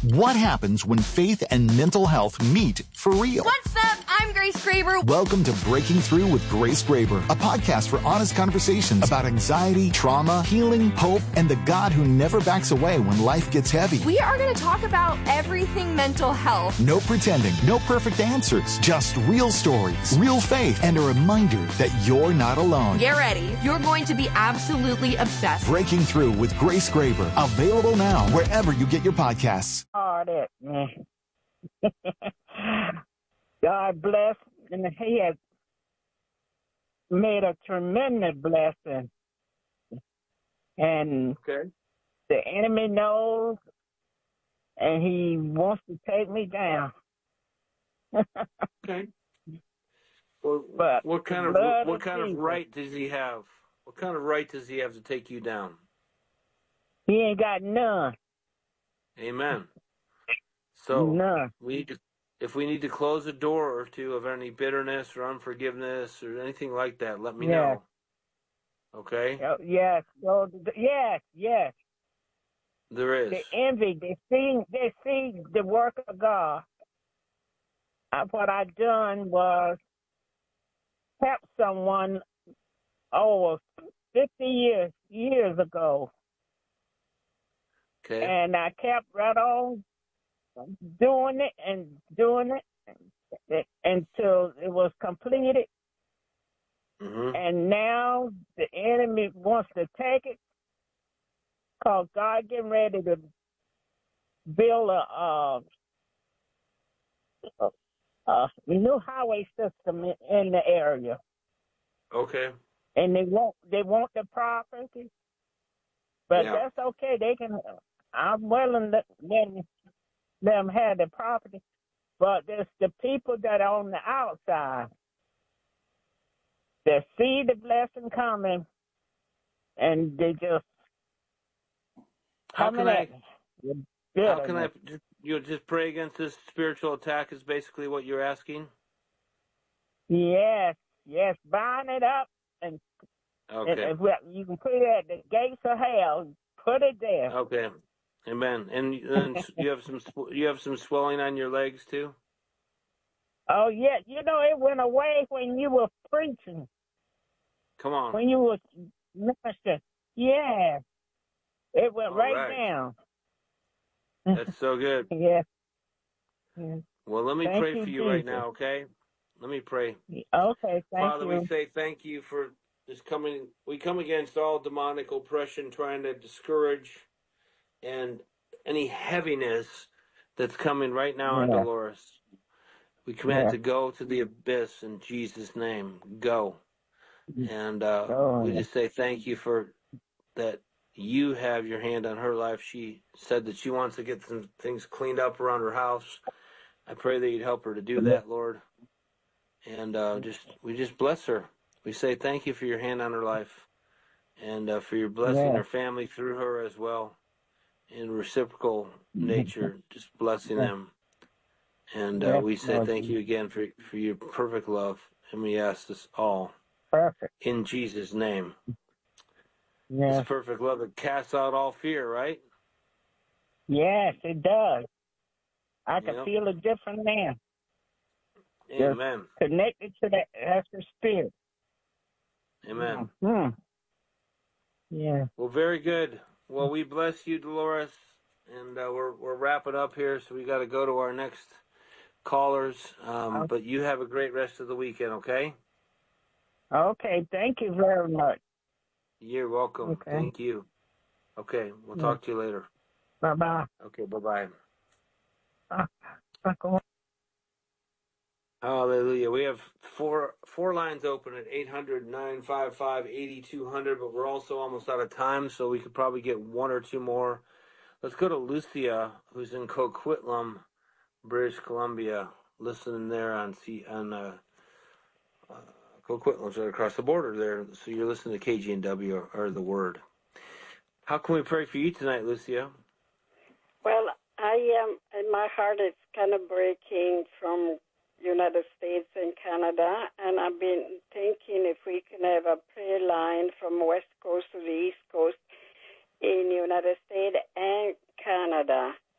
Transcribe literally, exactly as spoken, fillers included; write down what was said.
What happens when faith and mental health meet for real? What's up? I'm Grace Graber. Welcome to Breaking Through with Grace Graber, a podcast for honest conversations about anxiety, trauma, healing, hope, and the God who never backs away when life gets heavy. We are going to talk about everything mental health. No pretending, no perfect answers, just real stories, real faith, and a reminder that you're not alone. Get ready. You're going to be absolutely obsessed. Breaking Through with Grace Graber, available now wherever you get your podcasts. Oh, that, man. God bless, and he has made a tremendous blessing. And okay. The enemy knows, and he wants to take me down. Okay. Well, but what kind of what, what kind of right does he have? What kind of right does he have to take you down? He ain't got none. Amen. So none. we need to, if we need to close a door or two of any bitterness or unforgiveness or anything like that, let me yes. know. Okay? Yes. So, yes, yes. There is. The envy, they see, they see the work of God. Uh, what I done was help someone over fifty years years ago. Okay. And I kept right on doing it and doing it until it was completed. Mm-hmm. And now the enemy wants to take it because God getting ready to build a, uh, a, a new highway system in, in the area. Okay. And they want they want the property, but yeah. that's okay. They can. I'm willing to let them, let them have the property, but there's the people that are on the outside that see the blessing coming, and they just how coming can I? at me. How can I? Just, you just pray against this spiritual attack is basically what you're asking. Yes, yes, bind it up, and, okay. and, and you can put it at the gates of hell. Put it there. Okay. Amen. And then you have some you have some swelling on your legs too? Oh yeah, you know it went away when you were preaching. Come on. When you were ministering. Yeah. It went right, right down. That's so good. yeah. yeah. Well, let me thank pray you, for you Jesus. right now, okay? Let me pray. Okay, thank Father, you. we say thank you for this coming. We come against all demonic oppression, trying to discourage and any heaviness that's coming right now yeah. on Dolores. We command yeah. it to go to the abyss in Jesus' name. Go. And uh, oh, we yeah. just say thank you for that you have your hand on her life. She said that she wants to get some things cleaned up around her house. I pray that you'd help her to do that, Lord. And uh, just we just bless her. We say thank you for your hand on her life and uh, for your blessing yeah. her family through her as well. In reciprocal nature, just blessing them. And uh, yes, we say Lord thank Jesus. you again for for your perfect love. And we ask this all Perfect. in Jesus' name. Yes. This perfect love that casts out all fear, right? Yes, it does. I can Yep. feel a different man. Amen. Just connected to that, that's the spirit. Amen. Mm-hmm. Yeah. Well, very good. Well, we bless you, Dolores, and uh, we're we're wrapping up here, so we got to go to our next callers. Um, okay. But you have a great rest of the weekend, okay? Okay, thank you very much. You're welcome. Okay. Thank you. Okay, we'll yeah. talk to you later. Bye-bye. Okay, bye-bye. Uh, uh, Hallelujah. We have four four lines open at eight hundred, nine five five, eight two zero zero, but we're also almost out of time, so we could probably get one or two more. Let's go to Lucia, who's in Coquitlam, British Columbia, listening there on C on uh, uh, Coquitlam's right across the border there. So you're listening to K G N W or, or the Word. How can we pray for you tonight, Lucia? Well, I am. Um, my heart is kind of breaking from United States and Canada, and I've been thinking if we can have a prayer line from West Coast to the East Coast in United States and Canada.